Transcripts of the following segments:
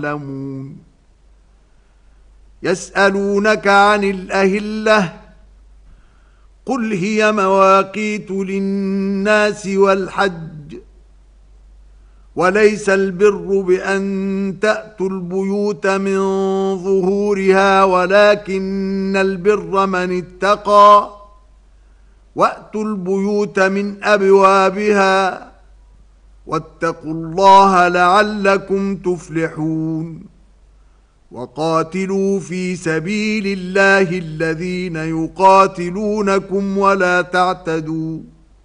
يعلمون. يسألونك عن الأهلة قل هي مواقيت للناس والحج وليس البر بأن تأتوا البيوت من ظهورها ولكن البر من اتقى وأتوا البيوت من أبوابها واتقوا الله لعلكم تفلحون. وقاتلوا في سبيل الله الذين يقاتلونكم ولا تعتدوا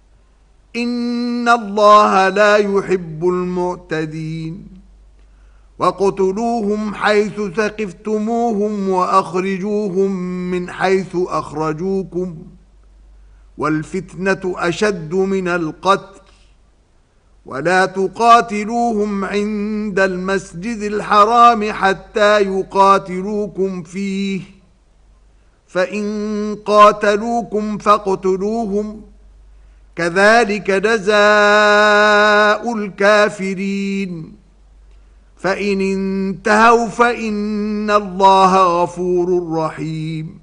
إن الله لا يحب المعتدين. وقتلوهم حيث ثقفتموهم وأخرجوهم من حيث أخرجوكم والفتنة أشد من القتل ولا تقاتلوهم عند المسجد الحرام حتى يقاتلوكم فيه فإن قاتلوكم فاقتلوهم كذلك جزاء الكافرين. فإن انتهوا فإن الله غفور رحيم.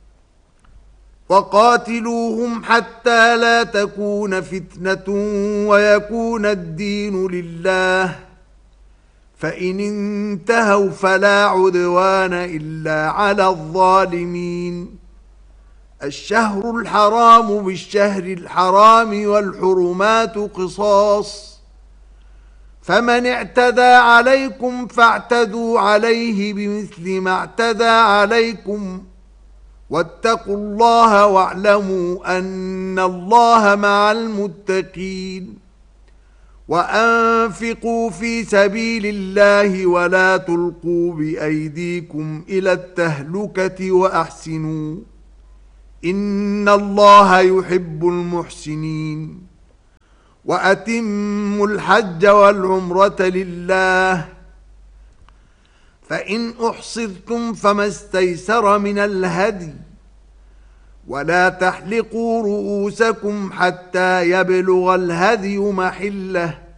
وقاتلوهم حتى لا تكون فتنة ويكون الدين لله فإن انتهوا فلا عدوان إلا على الظالمين. الشهر الحرام بالشهر الحرام والحرمات قصاص فمن اعتدى عليكم فاعتدوا عليه بمثل ما اعتدى عليكم واتقوا الله واعلموا أن الله مع المتقين. وأنفقوا في سبيل الله ولا تلقوا بأيديكم إلى التهلكة وأحسنوا إن الله يحب المحسنين. وأتموا الحج والعمرة لله فإن أحصرتم فما استيسر من الهدي ولا تحلقوا رؤوسكم حتى يبلغ الهدي محله